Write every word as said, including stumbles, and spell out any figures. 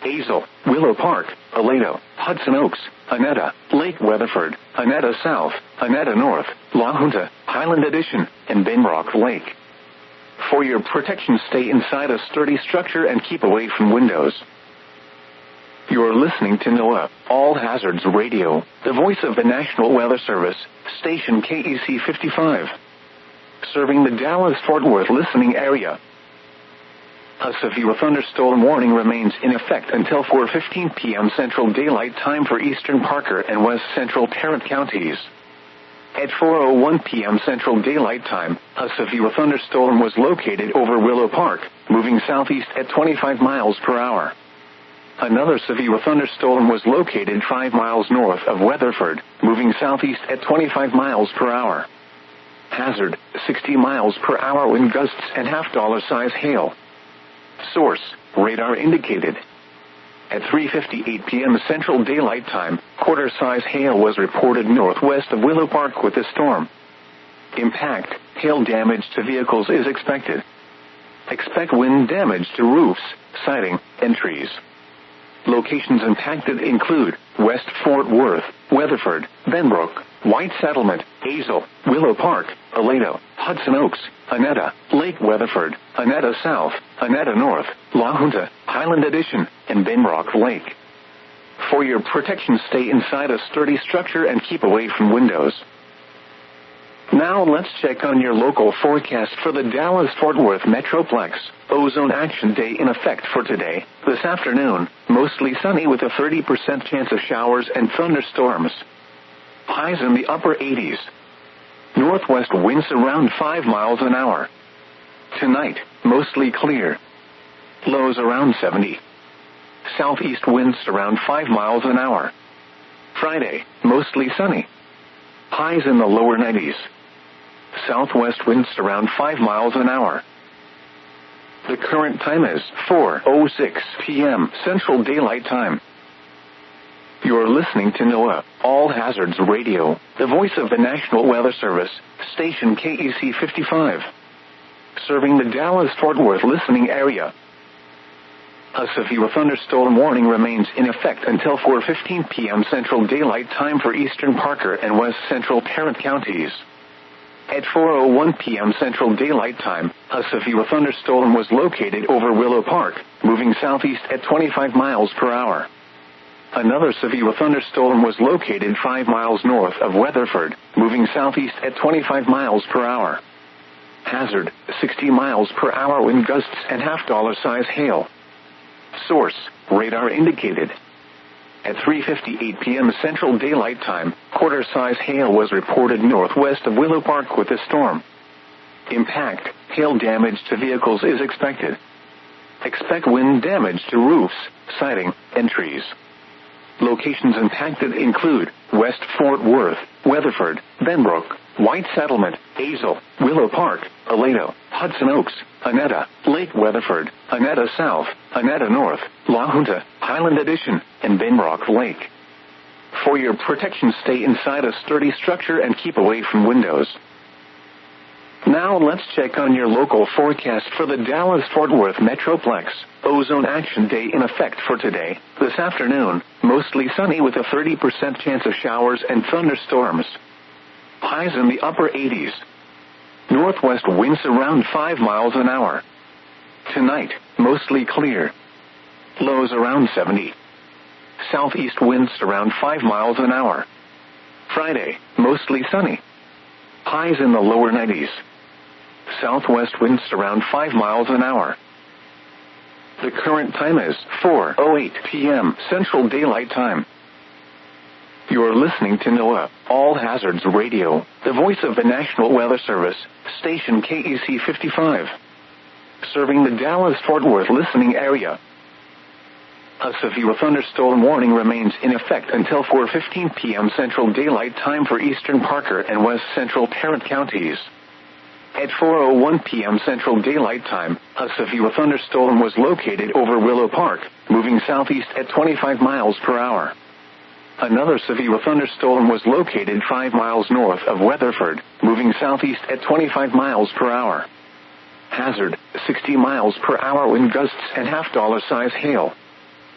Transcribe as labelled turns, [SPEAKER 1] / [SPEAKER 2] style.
[SPEAKER 1] Azle, Willow Park, Aledo, Hudson Oaks, Anetta, Lake Weatherford, Anetta South, Anetta North, La Junta, Highland Addition, and Benbrook Lake. For your protection, stay inside a sturdy structure and keep away from windows. You're listening to NOAA, All Hazards Radio, the voice of the National Weather Service, station K E C fifty-five. Serving the Dallas-Fort Worth listening area. A severe thunderstorm warning remains in effect until four fifteen p.m. Central Daylight Time for eastern Parker and west central Tarrant counties. At four oh one p.m. Central Daylight Time, a severe thunderstorm was located over Willow Park, moving southeast at twenty-five miles per hour. Another severe thunderstorm was located five miles north of Weatherford, moving southeast at twenty-five miles per hour. Hazard, sixty miles per hour wind gusts and half-dollar size hail. Source, radar indicated. At three fifty-eight p.m. Central Daylight Time, quarter-size hail was reported northwest of Willow Park with the storm. Impact, hail damage to vehicles is expected. Expect wind damage to roofs, siding, and trees. Locations impacted include West Fort Worth, Weatherford, Benbrook, White Settlement, Azle, Willow Park, Aledo, Hudson Oaks, Anetta, Lake Weatherford, Anetta South, Anetta North, La Junta, Highland Addition, and Benbrook Lake. For your protection, stay inside a sturdy structure and keep away from windows. Now let's check on your local forecast for the Dallas-Fort Worth Metroplex. Ozone Action Day in effect for today, this afternoon, mostly sunny with a thirty percent chance of showers and thunderstorms. Highs in the upper eighties. Northwest winds around five miles an hour. Tonight, mostly clear. Lows around seventy. Southeast winds around five miles an hour. Friday, mostly sunny. Highs in the lower nineties. Southwest winds around five miles an hour. The current time is four oh six p.m. Central Daylight Time. You're listening to NOAA, All Hazards Radio, the voice of the National Weather Service, station K E C fifty-five. Serving the Dallas-Fort Worth listening area. A severe thunderstorm warning remains in effect until four fifteen p.m. Central Daylight Time for eastern Parker and west central Tarrant counties. At four oh one p.m. Central Daylight Time, a severe thunderstorm was located over Willow Park, moving southeast at twenty-five miles per hour. Another severe thunderstorm was located five miles north of Weatherford, moving southeast at twenty-five miles per hour. Hazard, sixty miles per hour wind gusts and half-dollar size hail. Source, radar indicated. At three fifty-eight p.m. Central Daylight Time, quarter-size hail was reported northwest of Willow Park with the storm. Impact, hail damage to vehicles is expected. Expect wind damage to roofs, siding, and trees. Locations impacted include West Fort Worth, Weatherford, Benbrook, White Settlement, Azle, Willow Park, Aledo, Hudson Oaks, Anetta, Lake Weatherford, Anetta South, Anetta North, La Junta, Highland Addition, and Benbrook Lake. For your protection, stay inside a sturdy structure and keep away from windows. Now let's check on your local forecast for the Dallas-Fort Worth Metroplex. Ozone Action Day in effect for today, this afternoon, mostly sunny with a thirty percent chance of showers and thunderstorms. Highs in the upper eighties. Northwest winds around five miles an hour. Tonight, mostly clear. Lows around seventy. Southeast winds around five miles an hour. Friday, mostly sunny. Highs in the lower nineties. Southwest winds around five miles an hour. The current time is four oh eight p.m. Central Daylight Time. You're listening to NOAA, All Hazards Radio, the voice of the National Weather Service, station K E C fifty-five. Serving the Dallas-Fort Worth listening area. A severe thunderstorm warning remains in effect until four fifteen p.m. Central Daylight Time for eastern Parker and west central Tarrant counties. At four oh one p.m. Central Daylight Time, a severe thunderstorm was located over Willow Park, moving southeast at twenty-five miles per hour. Another severe thunderstorm was located five miles north of Weatherford, moving southeast at twenty-five miles per hour. Hazard, sixty miles per hour wind gusts and half-dollar size hail.